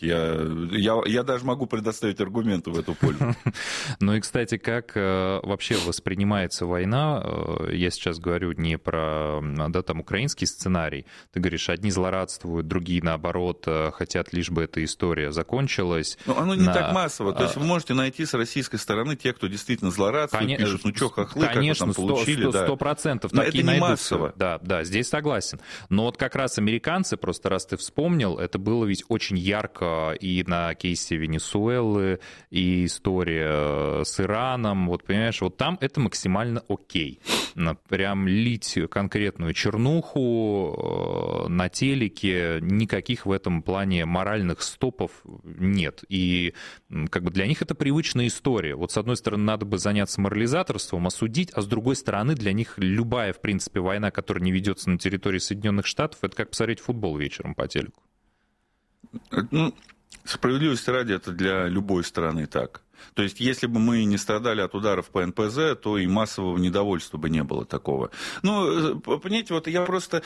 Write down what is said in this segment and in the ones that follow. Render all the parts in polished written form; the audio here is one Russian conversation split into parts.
извините. Я даже могу предоставить аргументы в эту пользу. Ну и, кстати, как вообще воспринимается война? Я сейчас говорю не про, да, там, украинский сценарий. Ты говоришь, одни злорадствуют, другие, наоборот, хотят, лишь бы эта история закончилась. Но оно не так массово. То есть вы можете найти с российской стороны тех, кто действительно злорадствует, пишут, ну что, хохлы, конечно, как вы там получили. 100% Но такие это не найдутся. массово. Да, здесь согласен. Но вот как раз американцы, просто раз ты вспомнил, это было ведь очень ярко и на кейсе Венесуэлы, и история с Ираном. Вот понимаешь, вот там это максимально окей. Прям лить конкретную чернуху на телеке, никаких в этом плане моральных стопов нет. И как бы для них это привычная история. Вот с одной стороны, надо бы заняться морализаторством, осудить, а с другой стороны, для них любая, в принципе, война, которая не ведется на территории Соединенных Штатов, это как посмотреть футбол вечером по телеку. Ну, справедливости ради, это для любой страны так. То есть, если бы мы не страдали от ударов по НПЗ, то и массового недовольства бы не было такого. Ну, понимаете, вот я просто...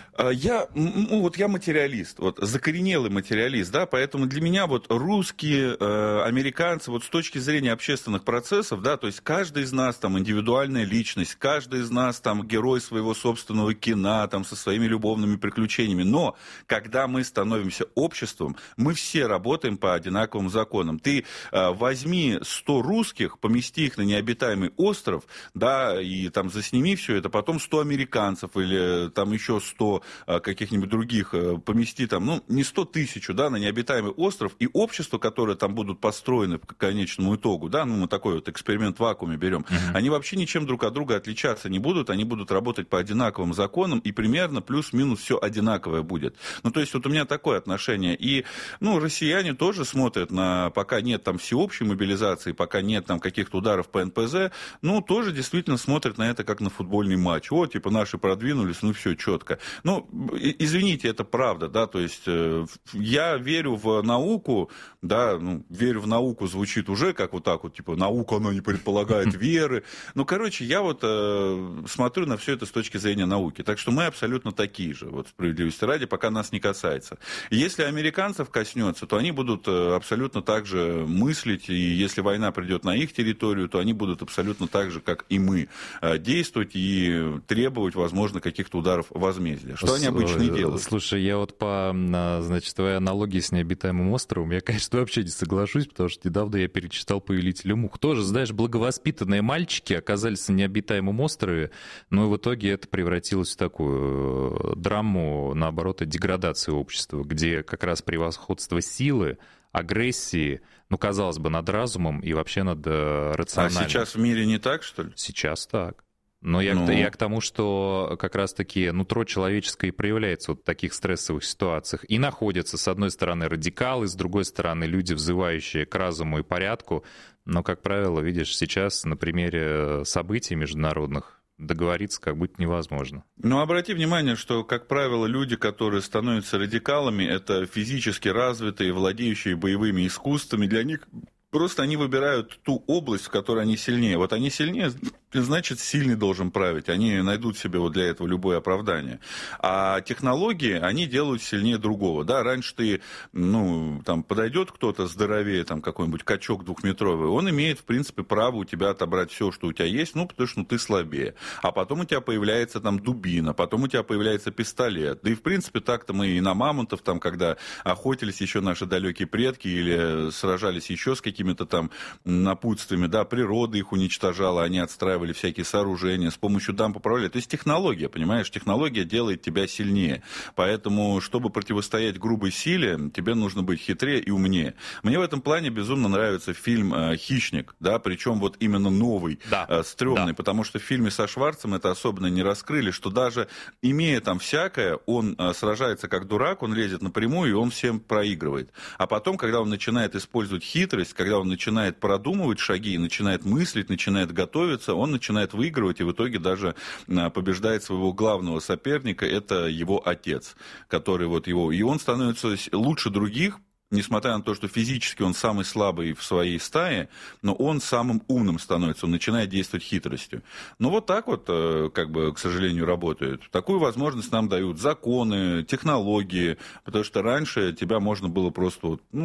Я материалист, вот, закоренелый материалист, да, поэтому для меня вот русские, американцы, вот с точки зрения общественных процессов, да, то есть каждый из нас там индивидуальная личность, каждый из нас там герой своего собственного кино, там со своими любовными приключениями, но когда мы становимся обществом, мы все работаем по одинаковым законам. Ты возьми 100 русских, помести их на необитаемый остров, да, и там засними все это, потом 100 американцев или там еще 100 каких-нибудь других помести там, ну, не 100 тысяч, да, на необитаемый остров, и общество, которое там будут построены к конечному итогу, да, ну, мы такой вот эксперимент в вакууме берем, они вообще ничем друг от друга отличаться не будут, они будут работать по одинаковым законам, и примерно плюс-минус все одинаковое будет. Ну, то есть вот у меня такое отношение. И, ну, россияне тоже смотрят на, пока нет там всеобщей мобилизации, пока нет там каких-то ударов по НПЗ, ну, тоже действительно смотрят на это как на футбольный матч. Вот, типа, наши продвинулись, ну, все четко. Ну, извините, это правда, да, то есть я верю в науку, да, ну, верю в науку звучит уже как вот так вот, типа, наука, она не предполагает веры. Ну, короче, я вот смотрю на все это с точки зрения науки. Так что мы абсолютно такие же, вот, справедливости ради, пока нас не касается. Если американцев коснется, то они будут абсолютно так же мыслить, и если война придет на их территорию, то они будут абсолютно так же, как и мы, действовать и требовать, возможно, каких-то ударов возмездия. Что они обычно и делают. Слушай, я вот по, значит, твоей аналогии с необитаемым островом, я, конечно, вообще не соглашусь, потому что недавно я перечитал «Повелителя мух». Тоже, знаешь, благовоспитанные мальчики оказались на необитаемом острове, но в итоге это превратилось в такую драму, наоборот, деградации общества, где как раз превосходство силы, агрессии, ну, казалось бы, над разумом и вообще над рациональным. А сейчас в мире не так, что ли? Сейчас так. Но я к тому, что как раз-таки нутро человеческое и проявляется вот в таких стрессовых ситуациях. И находятся, с одной стороны, радикалы, с другой стороны, люди, взывающие к разуму и порядку. Но, как правило, видишь, сейчас на примере событий международных договориться как будто невозможно. Но обрати внимание, что, как правило, люди, которые становятся радикалами, это физически развитые, владеющие боевыми искусствами. Для них просто они выбирают ту область, в которой они сильнее. Вот они сильнее, значит, сильный должен править. Они найдут себе вот для этого любое оправдание. А технологии, они делают сильнее другого. Да, раньше ты, ну, там, подойдет кто-то здоровее, там, какой-нибудь качок двухметровый, он имеет, в принципе, право у тебя отобрать все, что у тебя есть, ну, потому что ты слабее. А потом у тебя появляется там дубина, потом у тебя появляется пистолет. Да и, в принципе, так-то мы и на мамонтов, там, когда охотились еще наши далекие предки или сражались еще с какими-то там напутствиями, да, природа их уничтожала, они отстраивали всякие сооружения, с помощью дамб управляли. То есть технология, понимаешь, технология делает тебя сильнее. Поэтому, чтобы противостоять грубой силе, тебе нужно быть хитрее и умнее. Мне в этом плане безумно нравится фильм «Хищник», да, причем вот именно новый, стрёмный, потому что в фильме со Шварцем это особенно не раскрыли, что даже имея там всякое, он сражается как дурак, он лезет напрямую, и он всем проигрывает. А потом, когда он начинает использовать хитрость, когда он начинает продумывать шаги, начинает мыслить, начинает готовиться, он начинает выигрывать и в итоге даже побеждает своего главного соперника, это его отец, который вот его... И он становится лучше других, несмотря на то, что физически он самый слабый в своей стае, но он самым умным становится, он начинает действовать хитростью. Ну, вот так вот, как бы, к сожалению, работает. Такую возможность нам дают законы, технологии, потому что раньше тебя можно было просто...